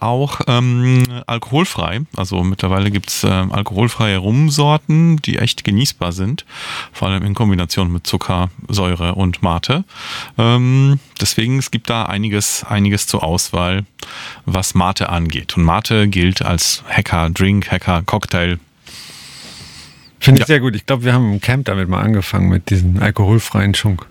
auch alkoholfrei. Also mittlerweile gibt's alkoholfreie Rumsorten, die echt genießbar sind. Vor allem in Kombination mit Zucker, Säure und Mate. Deswegen, es gibt da einiges zur Auswahl, was Mate angeht. Und Mate gilt als Hacker-Drink, Hacker-Cocktail. Finde ich sehr gut. Ich glaube, wir haben im Camp damit mal angefangen mit diesem alkoholfreien Schunk.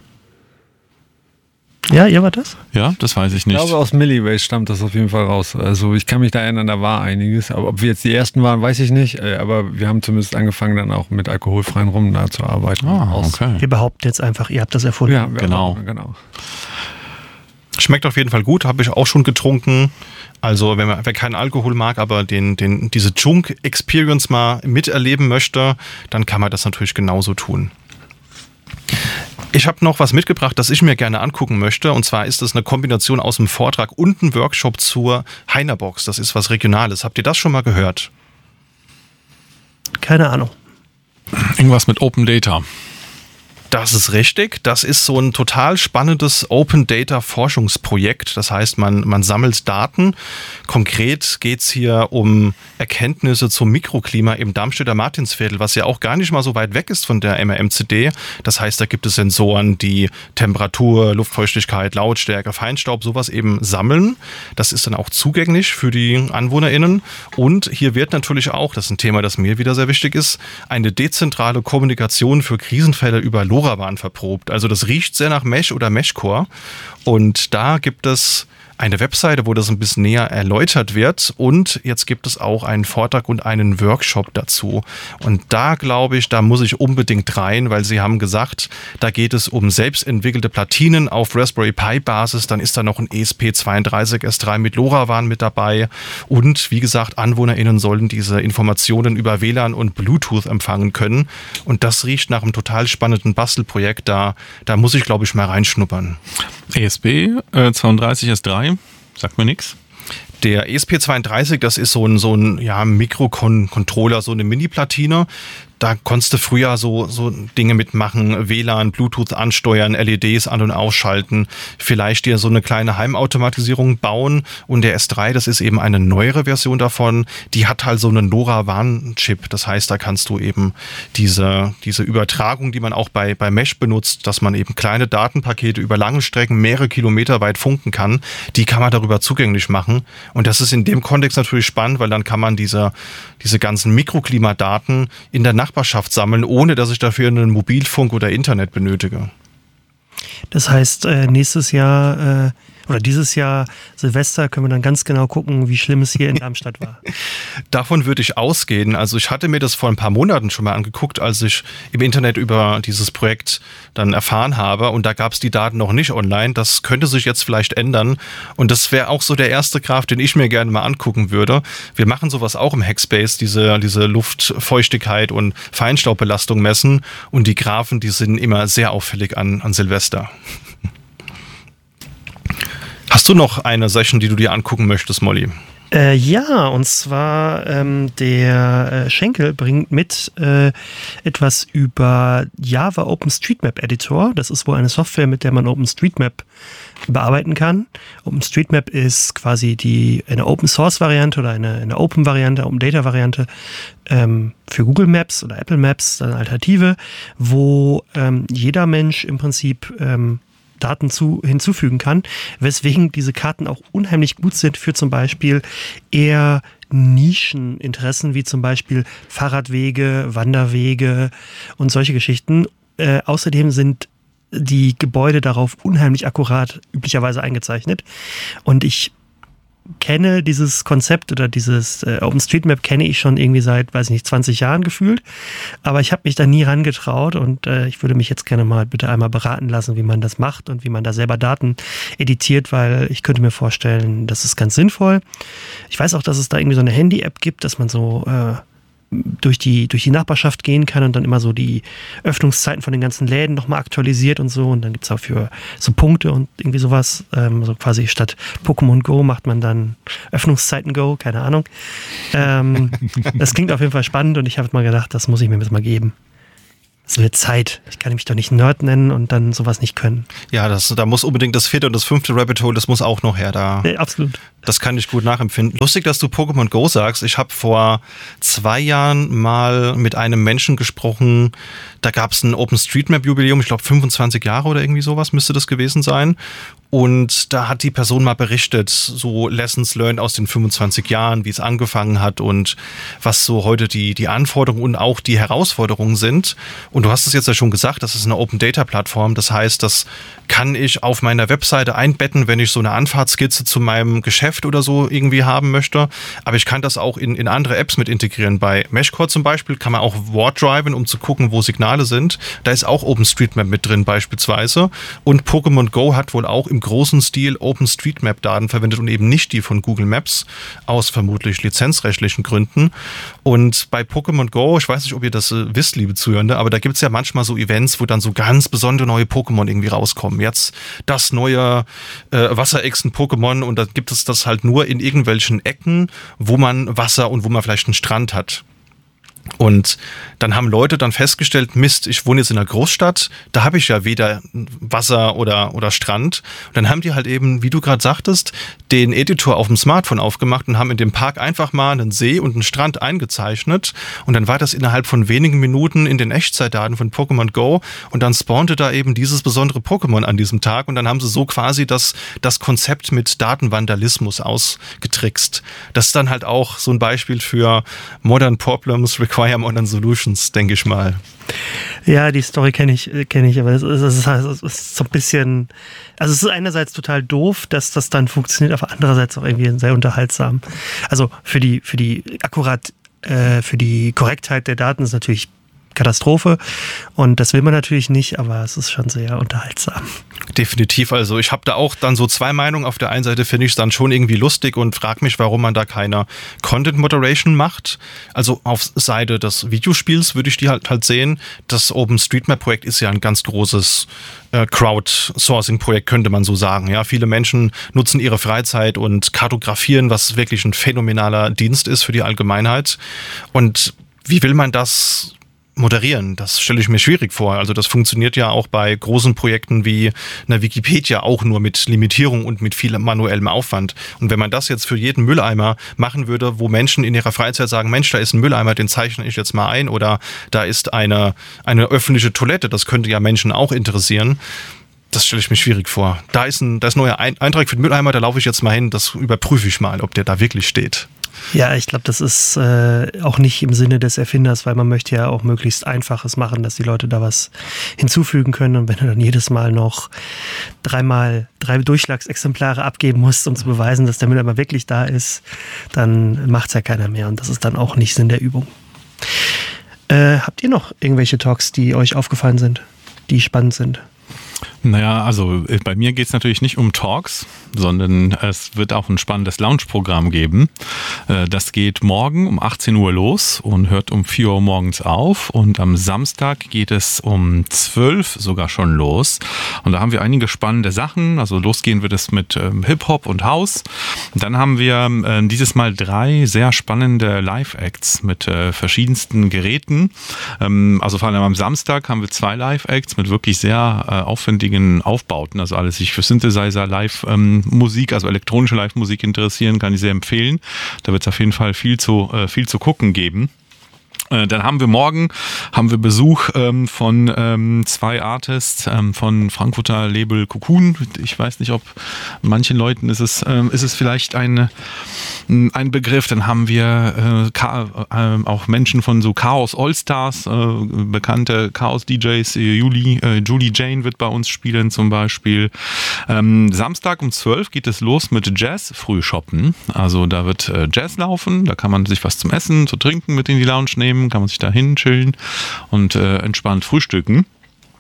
Ja, ihr war das? Ja, das weiß ich nicht. Ich glaube, aus Milliways stammt das auf jeden Fall raus. Also ich kann mich da erinnern, da war einiges. Aber ob wir jetzt die Ersten waren, weiß ich nicht. Aber wir haben zumindest angefangen, dann auch mit alkoholfreien Rum da zu arbeiten. Okay. Wir behaupten jetzt einfach, ihr habt das erfunden. Ja, genau. Schmeckt auf jeden Fall gut, habe ich auch schon getrunken. Also wer keinen Alkohol mag, aber diese Junk-Experience mal miterleben möchte, dann kann man das natürlich genauso tun. Ich habe noch was mitgebracht, das ich mir gerne angucken möchte. Und zwar ist das eine Kombination aus einem Vortrag und einem Workshop zur Heinerbox. Das ist was Regionales. Habt ihr das schon mal gehört? Keine Ahnung. Irgendwas mit Open Data. Das ist richtig. Das ist so ein total spannendes Open Data Forschungsprojekt. Das heißt, man sammelt Daten. Konkret geht's hier um Erkenntnisse zum Mikroklima im Darmstädter Martinsviertel, was ja auch gar nicht mal so weit weg ist von der MRMCD. Das heißt, da gibt es Sensoren, die Temperatur, Luftfeuchtigkeit, Lautstärke, Feinstaub, sowas eben sammeln. Das ist dann auch zugänglich für die AnwohnerInnen. Und hier wird natürlich auch, das ist ein Thema, das mir wieder sehr wichtig ist, eine dezentrale Kommunikation für Krisenfälle über LoRaWAN verprobt. Also das riecht sehr nach Mesh oder Meshcore. Und da gibt es eine Webseite, wo das ein bisschen näher erläutert wird. Und jetzt gibt es auch einen Vortrag und einen Workshop dazu. Und da glaube ich, da muss ich unbedingt rein, weil sie haben gesagt, da geht es um selbstentwickelte Platinen auf Raspberry Pi Basis. Dann ist da noch ein ESP32S3 mit LoRaWAN mit dabei. Und wie gesagt, AnwohnerInnen sollen diese Informationen über WLAN und Bluetooth empfangen können. Und das riecht nach einem total spannenden Bastelprojekt. Da muss ich, glaube ich, mal reinschnuppern. ESP32S3, sagt mir nichts. Der ESP32, das ist so ein Mikrocontroller, so eine Mini-Platine. Da konntest du früher so Dinge mitmachen, WLAN, Bluetooth ansteuern, LEDs an- und ausschalten, vielleicht dir so eine kleine Heimautomatisierung bauen. Und der S3, das ist eben eine neuere Version davon, die hat halt so einen LoRaWAN-Chip. Das heißt, da kannst du eben diese Übertragung, die man auch bei Mesh benutzt, dass man eben kleine Datenpakete über lange Strecken mehrere Kilometer weit funken kann, die kann man darüber zugänglich machen. Und das ist in dem Kontext natürlich spannend, weil dann kann man diese ganzen Mikroklimadaten in der Nachbarschaft sammeln, ohne dass ich dafür einen Mobilfunk oder Internet benötige. Das heißt, nächstes Jahr oder dieses Jahr Silvester können wir dann ganz genau gucken, wie schlimm es hier in Darmstadt war. Davon würde ich ausgehen. Also ich hatte mir das vor ein paar Monaten schon mal angeguckt, als ich im Internet über dieses Projekt dann erfahren habe und da gab es die Daten noch nicht online. Das könnte sich jetzt vielleicht ändern und das wäre auch so der erste Graph, den ich mir gerne mal angucken würde. Wir machen sowas auch im Hackspace, diese Luftfeuchtigkeit und Feinstaubbelastung messen und die Graphen, die sind immer sehr auffällig an Silvester. Hast du noch eine Session, die du dir angucken möchtest, Molly? Ja, und zwar der Schenkel bringt mit etwas über Java OpenStreetMap Editor. Das ist wohl eine Software, mit der man OpenStreetMap bearbeiten kann. OpenStreetMap ist quasi eine Open-Source-Variante oder eine Open-Variante, Open-Data-Variante für Google Maps oder Apple Maps, eine Alternative, wo jeder Mensch im Prinzip Daten hinzufügen kann, weswegen diese Karten auch unheimlich gut sind für zum Beispiel eher Nischeninteressen, wie zum Beispiel Fahrradwege, Wanderwege und solche Geschichten. Außerdem sind die Gebäude darauf unheimlich akkurat üblicherweise eingezeichnet. Und ich kenne dieses Konzept oder dieses OpenStreetMap kenne ich schon irgendwie seit, 20 Jahren gefühlt. Aber ich habe mich da nie rangetraut und ich würde mich jetzt gerne mal bitte einmal beraten lassen, wie man das macht und wie man da selber Daten editiert, weil ich könnte mir vorstellen, das ist ganz sinnvoll. Ich weiß auch, dass es da irgendwie so eine Handy-App gibt, dass man so durch die Nachbarschaft gehen kann und dann immer so die Öffnungszeiten von den ganzen Läden nochmal aktualisiert und so. Und dann gibt es auch für so Punkte und irgendwie sowas. So quasi statt Pokémon Go macht man dann Öffnungszeiten Go, keine Ahnung. Das klingt auf jeden Fall spannend und ich habe mal gedacht, das muss ich mir jetzt mal geben. es wird Zeit. Ich kann mich doch nicht Nerd nennen und dann sowas nicht können. Ja, da muss unbedingt das 4. und das 5. Rabbit Hole, das muss auch noch her. Absolut. Das kann ich gut nachempfinden. Lustig, dass du Pokémon Go sagst. Ich habe vor 2 Jahren mal mit einem Menschen gesprochen, da gab es ein OpenStreetMap-Jubiläum, ich glaube 25 Jahre oder irgendwie sowas müsste das gewesen sein. Und da hat die Person mal berichtet, so Lessons learned aus den 25 Jahren, wie es angefangen hat und was so heute die Anforderungen und auch die Herausforderungen sind. Und du hast es jetzt ja schon gesagt, das ist eine Open-Data-Plattform. Das heißt, das kann ich auf meiner Webseite einbetten, wenn ich so eine Anfahrtskizze zu meinem Geschäft oder so irgendwie haben möchte. Aber ich kann das auch in andere Apps mit integrieren. Bei Meshcore zum Beispiel kann man auch Ward-Driven, um zu gucken, wo Signale sind. Da ist auch OpenStreetMap mit drin beispielsweise. Und Pokémon Go hat wohl auch im großen Stil OpenStreetMap-Daten verwendet und eben nicht die von Google Maps aus vermutlich lizenzrechtlichen Gründen. Und bei Pokémon Go, ich weiß nicht, ob ihr das wisst, liebe Zuhörende, aber da gibt es ja manchmal so Events, wo dann so ganz besondere neue Pokémon irgendwie rauskommen. Jetzt das neue Wasserechsen-Pokémon und da gibt es das halt nur in irgendwelchen Ecken, wo man Wasser und wo man vielleicht einen Strand hat. Und dann haben Leute dann festgestellt, Mist, ich wohne jetzt in einer Großstadt, da habe ich ja weder Wasser oder Strand. Und dann haben die halt eben, wie du gerade sagtest, den Editor auf dem Smartphone aufgemacht und haben in dem Park einfach mal einen See und einen Strand eingezeichnet. Und dann war das innerhalb von wenigen Minuten in den Echtzeitdaten von Pokémon Go und dann spawnte da eben dieses besondere Pokémon an diesem Tag und dann haben sie so quasi das Konzept mit Datenvandalismus ausgetrickst. Das ist dann halt auch so ein Beispiel für Modern Problems require modern solutions, denke ich mal. Ja, die Story kenne ich, aber es ist so ein bisschen, also es ist einerseits total doof, dass das dann funktioniert, aber andererseits auch irgendwie sehr unterhaltsam. Also für die Korrektheit der Daten ist natürlich Katastrophe und das will man natürlich nicht, aber es ist schon sehr unterhaltsam. Definitiv, also ich habe da auch dann so 2 Meinungen. Auf der einen Seite finde ich es dann schon irgendwie lustig und frage mich, warum man da keine Content Moderation macht. Also auf Seite des Videospiels würde ich die halt sehen. Das OpenStreetMap-Projekt ist ja ein ganz großes Crowdsourcing-Projekt, könnte man so sagen. Ja, viele Menschen nutzen ihre Freizeit und kartografieren, was wirklich ein phänomenaler Dienst ist für die Allgemeinheit. Und wie will man das moderieren? Das stelle ich mir schwierig vor. Also das funktioniert ja auch bei großen Projekten wie einer Wikipedia auch nur mit Limitierung und mit viel manuellem Aufwand. Und wenn man das jetzt für jeden Mülleimer machen würde, wo Menschen in ihrer Freizeit sagen, Mensch, da ist ein Mülleimer, den zeichne ich jetzt mal ein, oder da ist eine öffentliche Toilette, das könnte ja Menschen auch interessieren. Das stelle ich mir schwierig vor. Da ist ein neuer Eintrag für den Mülleimer, da laufe ich jetzt mal hin, das überprüfe ich mal, ob der da wirklich steht. Ja, ich glaube, das ist auch nicht im Sinne des Erfinders, weil man möchte ja auch möglichst Einfaches machen, dass die Leute da was hinzufügen können. Und wenn du dann jedes Mal noch 3 Durchschlagsexemplare abgeben musst, um zu beweisen, dass der Mülleimer wirklich da ist, dann macht es ja keiner mehr. Und das ist dann auch nicht Sinn der Übung. Habt ihr noch irgendwelche Talks, die euch aufgefallen sind, die spannend sind? Naja, also bei mir geht es natürlich nicht um Talks, sondern es wird auch ein spannendes Lounge-Programm geben. Das geht morgen um 18 Uhr los und hört um 4 Uhr morgens auf. Und am Samstag geht es um 12 sogar schon los. Und da haben wir einige spannende Sachen. Also losgehen wird es mit Hip-Hop und House. Und dann haben wir dieses Mal 3 sehr spannende Live-Acts mit verschiedensten Geräten. Also vor allem am Samstag haben wir 2 Live-Acts mit wirklich sehr aufwendigen Aufbauten, also alles sich für Synthesizer, Live-Musik, also elektronische Live-Musik interessieren, kann ich sehr empfehlen. Da wird es auf jeden Fall viel zu gucken geben. Dann haben wir morgen Besuch von 2 Artists von Frankfurter Label Cocoon. Ich weiß nicht, ob manchen Leuten ist es vielleicht ein Begriff. Dann haben wir auch Menschen von so Chaos All-Stars, bekannte Chaos-DJs. Julie Jane wird bei uns spielen zum Beispiel. Samstag um 12 geht es los mit Jazz-Frühshoppen. Also da wird Jazz laufen, da kann man sich was zum Essen, zu trinken mit in die Lounge nehmen, kann man sich da hin chillen und entspannt frühstücken.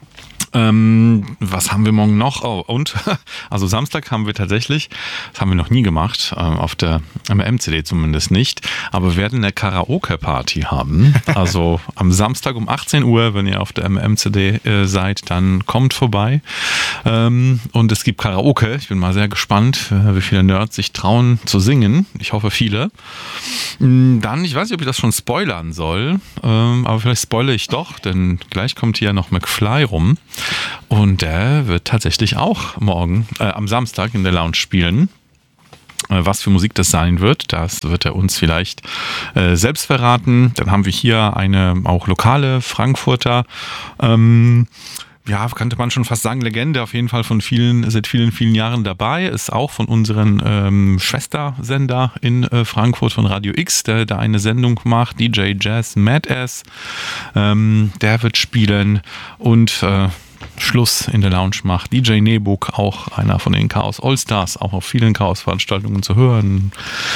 Was haben wir morgen noch? Oh, und also Samstag haben wir tatsächlich, das haben wir noch nie gemacht, auf der MCD zumindest nicht, aber wir werden eine Karaoke-Party haben. Also am Samstag um 18 Uhr, wenn ihr auf der MCD seid, dann kommt vorbei. Und es gibt Karaoke. Ich bin mal sehr gespannt, wie viele Nerds sich trauen zu singen. Ich hoffe viele. Dann, ich weiß nicht, ob ich das schon spoilern soll, aber vielleicht spoilere ich doch, denn gleich kommt hier noch McFly rum. Und der wird tatsächlich auch morgen, am Samstag in der Lounge spielen. Was für Musik das sein wird, das wird er uns vielleicht selbst verraten. Dann haben wir hier eine auch lokale Frankfurter, ja, könnte man schon fast sagen, Legende, auf jeden Fall seit vielen Jahren dabei, ist auch von unseren Schwestersender in Frankfurt, von Radio X, der da eine Sendung macht, DJ Jazz Mad Ass, der wird spielen und Schluss in der Lounge macht DJ Nebuk, auch einer von den Chaos Allstars, auch auf vielen Chaos-Veranstaltungen zu hören,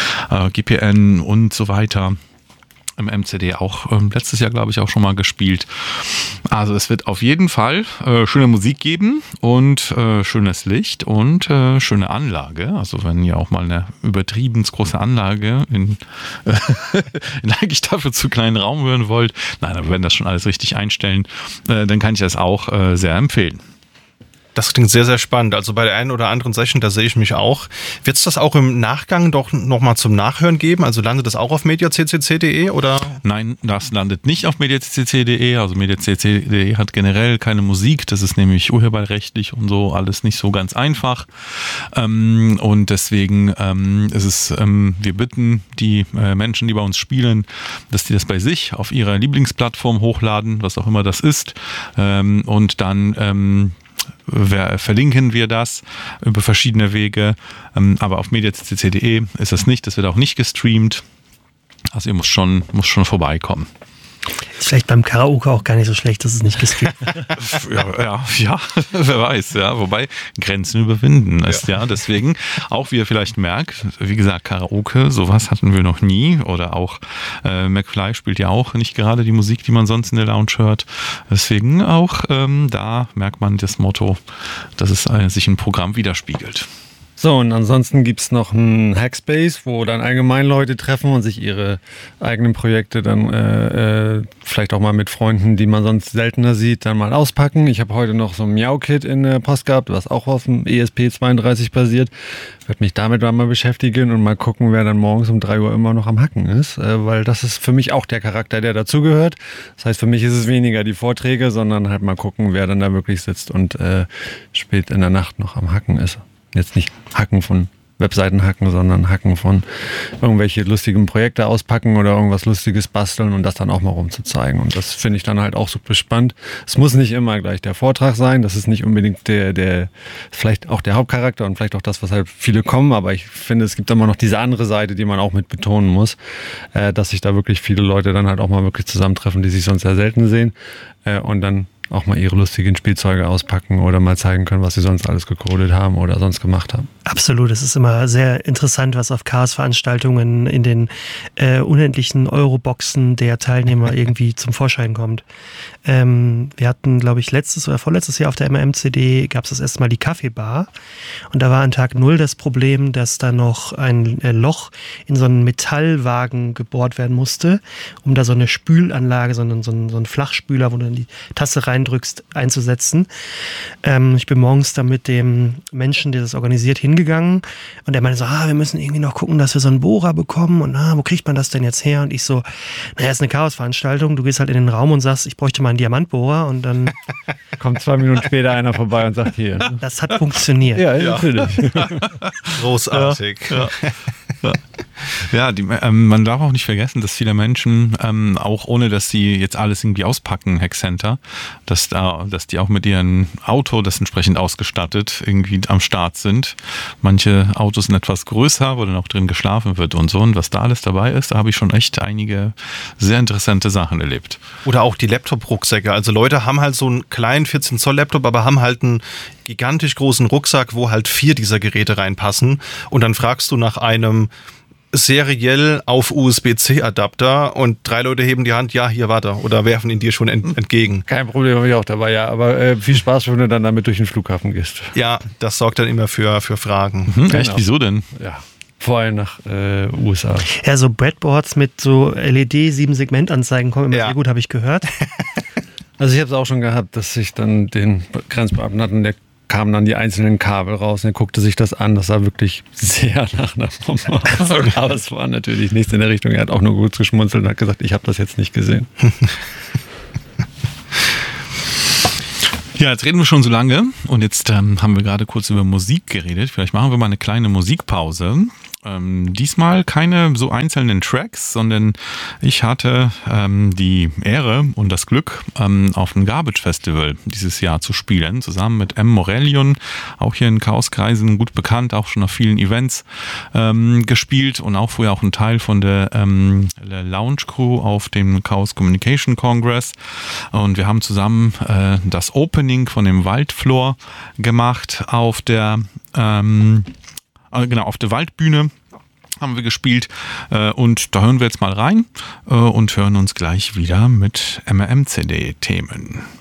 GPN und so weiter. Im MCD auch letztes Jahr, glaube ich, auch schon mal gespielt. Also es wird auf jeden Fall schöne Musik geben und schönes Licht und schöne Anlage. Also wenn ihr auch mal eine übertrieben große Anlage in eigentlich dafür zu kleinen Raum hören wollt, nein, aber wenn das schon alles richtig einstellen, dann kann ich das auch sehr empfehlen. Das klingt sehr, sehr spannend. Also bei der einen oder anderen Session, da sehe ich mich auch. Wird es das auch im Nachgang doch nochmal zum Nachhören geben? Also landet das auch auf mediaccc.de oder? Nein, das landet nicht auf mediaccc.de. Also mediaccc.de hat generell keine Musik. Das ist nämlich urheberrechtlich und so alles nicht so ganz einfach. Und deswegen ist es, wir bitten die Menschen, die bei uns spielen, dass die das bei sich auf ihrer Lieblingsplattform hochladen, was auch immer das ist. Und dann verlinken wir das über verschiedene Wege, aber auf mediaccc.de ist es nicht, das wird auch nicht gestreamt, also ihr muss schon vorbeikommen. Ist vielleicht beim Karaoke auch gar nicht so schlecht, dass es nicht gestreamt wird. Ja, wer weiß, ja, wobei Grenzen überwinden ist, ja, deswegen, auch wie ihr vielleicht merkt, wie gesagt, Karaoke, sowas hatten wir noch nie oder auch McFly spielt ja auch nicht gerade die Musik, die man sonst in der Lounge hört, deswegen auch da merkt man das Motto, dass es sich im Programm widerspiegelt. So, und ansonsten gibt es noch einen Hackspace, wo dann allgemein Leute treffen und sich ihre eigenen Projekte dann vielleicht auch mal mit Freunden, die man sonst seltener sieht, dann mal auspacken. Ich habe heute noch so ein Miau-Kit in der Post gehabt, was auch auf dem ESP32 basiert. Werde mich damit mal beschäftigen und mal gucken, wer dann morgens um 3 Uhr immer noch am Hacken ist, weil das ist für mich auch der Charakter, der dazugehört. Das heißt, für mich ist es weniger die Vorträge, sondern halt mal gucken, wer dann da wirklich sitzt und spät in der Nacht noch am Hacken ist. Jetzt nicht Hacken von Webseiten hacken, sondern Hacken von irgendwelche lustigen Projekte auspacken oder irgendwas Lustiges basteln und das dann auch mal rumzuzeigen. Und das finde ich dann halt auch super spannend. Es muss nicht immer gleich der Vortrag sein, das ist nicht unbedingt der vielleicht auch der Hauptcharakter und vielleicht auch das, was halt viele kommen, aber ich finde, es gibt immer noch diese andere Seite, die man auch mit betonen muss, dass sich da wirklich viele Leute dann halt auch mal wirklich zusammentreffen, die sich sonst sehr selten sehen und dann auch mal ihre lustigen Spielzeuge auspacken oder mal zeigen können, was sie sonst alles gecodet haben oder sonst gemacht haben. Absolut, es ist immer sehr interessant, was auf Chaos-Veranstaltungen in den unendlichen Euroboxen der Teilnehmer irgendwie zum Vorschein kommt. Wir hatten, glaube ich, letztes oder vorletztes Jahr auf der MMCD gab es das erste Mal die Kaffeebar und da war an Tag 0 das Problem, dass da noch ein Loch in so einen Metallwagen gebohrt werden musste, um da so eine Spülanlage, so einen Flachspüler, wo du dann die Tasse reindrückst, einzusetzen. Ich bin morgens da mit dem Menschen, der das organisiert, hingegangen und der meinte so, wir müssen irgendwie noch gucken, dass wir so einen Bohrer bekommen und wo kriegt man das denn jetzt her? Und ich so, naja, ist eine Chaos-Veranstaltung, du gehst halt in den Raum und sagst, ich bräuchte mal einen Diamantbohrer und dann kommt 2 Minuten später einer vorbei und sagt, hier. Das hat funktioniert. Ja, natürlich. Großartig. Ja, man darf auch nicht vergessen, dass viele Menschen, auch ohne dass sie jetzt alles irgendwie auspacken, Hackcenter, dass die auch mit ihrem Auto, das entsprechend ausgestattet, irgendwie am Start sind. Manche Autos sind etwas größer, wo dann auch drin geschlafen wird und so. Und was da alles dabei ist, da habe ich schon echt einige sehr interessante Sachen erlebt. Oder auch die Laptop-Rucksäcke. Also Leute haben halt so einen kleinen 14-Zoll-Laptop, aber haben halt einen gigantisch großen Rucksack, wo halt 4 dieser Geräte reinpassen. Und dann fragst du nach einem seriell auf USB-C-Adapter und 3 Leute heben die Hand, ja, hier warte, oder werfen ihn dir schon entgegen. Kein Problem, habe ich auch dabei, ja. Aber viel Spaß, wenn du dann damit durch den Flughafen gehst. Ja, das sorgt dann immer für Fragen. Echt? Wieso denn? Ja. Vor allem nach USA. Ja, so Breadboards mit so LED-7-Segment-Anzeigen kommen immer sehr gut, habe ich gehört. Also ich habe es auch schon gehabt, dass ich dann den Grenzbeamten hatten, der kamen dann die einzelnen Kabel raus und er guckte sich das an. Das sah wirklich sehr nach einer Bombe aus. Aber es war natürlich nichts in der Richtung. Er hat auch nur gut geschmunzelt und hat gesagt, ich habe das jetzt nicht gesehen. Ja, jetzt reden wir schon so lange und jetzt haben wir gerade kurz über Musik geredet. Vielleicht machen wir mal eine kleine Musikpause. Diesmal keine so einzelnen Tracks, sondern ich hatte die Ehre und das Glück, auf dem Garbage Festival dieses Jahr zu spielen, zusammen mit M. Morellion, auch hier in Chaoskreisen gut bekannt, auch schon auf vielen Events gespielt und auch vorher auch ein Teil von der Lounge Crew auf dem Chaos Communication Congress. Und wir haben zusammen das Opening von dem Waldfloor gemacht auf der auf der Waldbühne haben wir gespielt und da hören wir jetzt mal rein und hören uns gleich wieder mit MRM-CD-Themen.